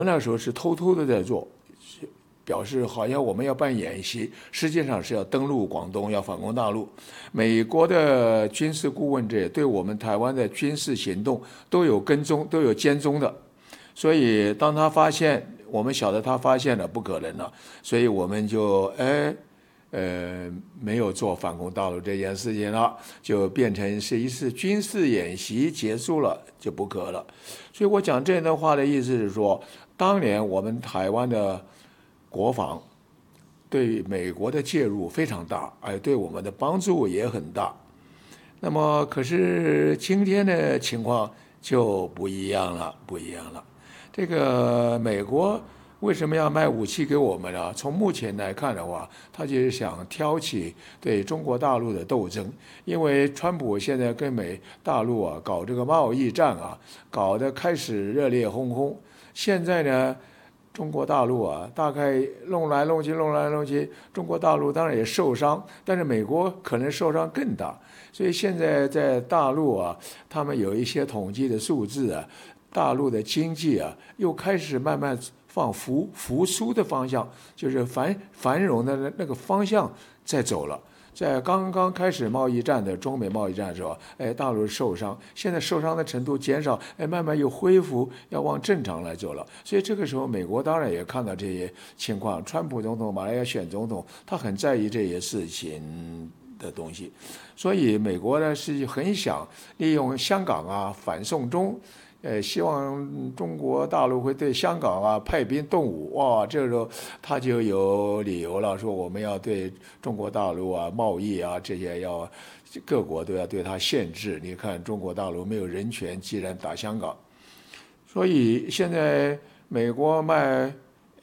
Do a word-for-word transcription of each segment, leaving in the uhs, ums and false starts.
那时候是偷偷的在做，表示好像我们要办演习，实际上是要登陆广东，要反攻大陆。美国的军事顾问这对我们台湾的军事行动都有跟踪，都有监踪的。所以当他发现，我们晓得他发现了，不可能了，所以我们就哎。呃，没有做反攻大陆这件事情了，就变成是一次军事演习结束了，就不可了。所以我讲这段话的意思是说，当年我们台湾的国防对美国的介入非常大，哎，对我们的帮助也很大。那么，可是今天的情况就不一样了，不一样了。这个美国为什么要卖武器给我们呢？从目前来看的话，他就是想挑起对中国大陆的斗争，因为川普现在跟美大陆啊搞这个贸易战啊，搞得开始热烈轰轰。现在呢，中国大陆啊，大概弄来弄去，弄来弄去，中国大陆当然也受伤，但是美国可能受伤更大。所以现在在大陆啊，他们有一些统计的数字啊，大陆的经济啊，又开始慢慢往复复苏的方向，就是繁繁荣的那个方向在走了。在刚刚开始贸易战的中美贸易战的时候，哎，大陆受伤，现在受伤的程度减少，哎，慢慢又恢复，要往正常来走了。所以这个时候，美国当然也看到这些情况，川普总统马上要选总统，他很在意这些事情的东西，所以美国呢是很想利用香港啊反送中。呃，希望中国大陆会对香港啊派兵动武，哇，这时候他就有理由了，说我们要对中国大陆啊贸易啊这些要各国都要对它限制。你看中国大陆没有人权，既然打香港，所以现在美国卖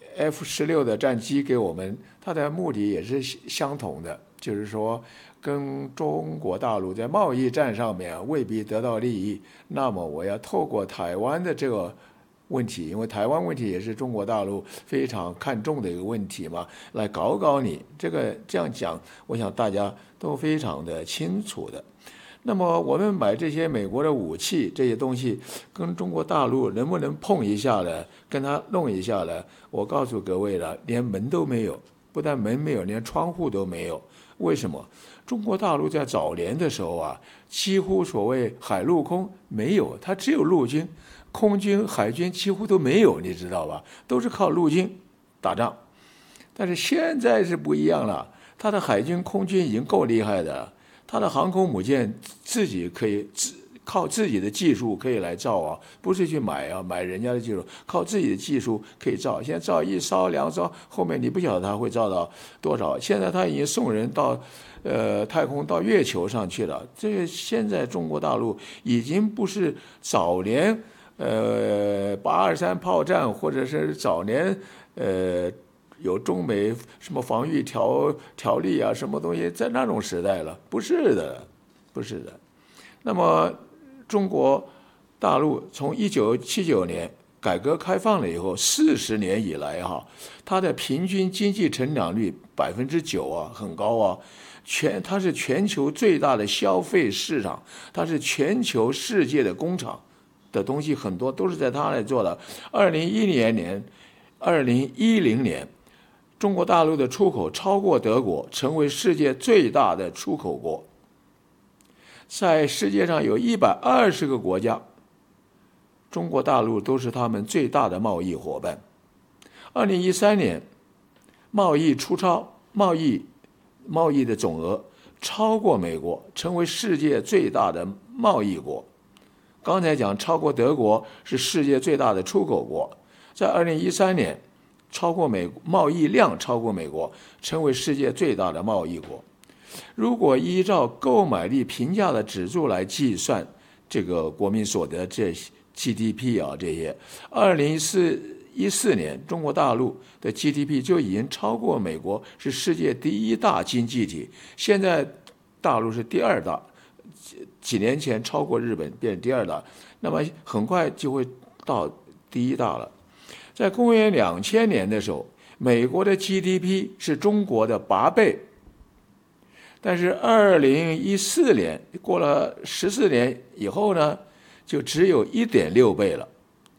F 十六的战机给我们，它的目的也是相同的，就是说跟中国大陆在贸易战上面未必得到利益，那么我要透过台湾的这个问题，因为台湾问题也是中国大陆非常看重的一个问题嘛，来搞搞你。这个这样讲，我想大家都非常的清楚的。那么我们买这些美国的武器这些东西，跟中国大陆能不能碰一下呢？跟他弄一下呢？我告诉各位了，连门都没有，不但门没有，连窗户都没有。为什么？中国大陆在早年的时候啊，几乎所谓海陆空没有，它只有陆军，空军、海军几乎都没有，你知道吧？都是靠陆军打仗。但是现在是不一样了，它的海军、空军已经够厉害的了，它的航空母舰自己可以自靠自己的技术可以来造啊，不是去买啊，买人家的技术，靠自己的技术可以造。现在造一艘、两艘，后面你不晓得它会造到多少。现在它已经送人到，呃，太空到月球上去了。这个现在中国大陆已经不是早年，呃，八二三炮战，或者是早年，呃。有中美什么防御条条例啊，什么东西，在那种时代了，不是的，不是的。那么，中国大陆从一九七九年改革开放了以后，四十年以来哈，它的平均经济成长率百分之九啊，很高啊。全它是全球最大的消费市场，它是全球世界的工厂的东西很多都是在它来做的。二零一零年，二零一零年。中国大陆的出口超过德国，成为世界最大的出口国。在世界上有一百二十个国家，中国大陆都是他们最大的贸易伙伴。二零一三年，贸易出超，贸易贸易的总额超过美国，成为世界最大的贸易国。刚才讲超过德国是世界最大的出口国，在二零一三年。超过美贸易量超过美国，成为世界最大的贸易国。如果依照购买力平价的指数来计算，这个国民所得这 G D P 啊这些，二零一四一四年中国大陆的 G D P 就已经超过美国，是世界第一大经济体。现在大陆是第二大，几年前超过日本变成第二大，那么很快就会到第一大了。在公元两千年的时候，美国的 G D P 是中国的八倍，但是二零一四年过了十四年以后呢，就只有一点六倍了，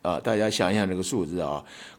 啊，大家想一想这个数字啊。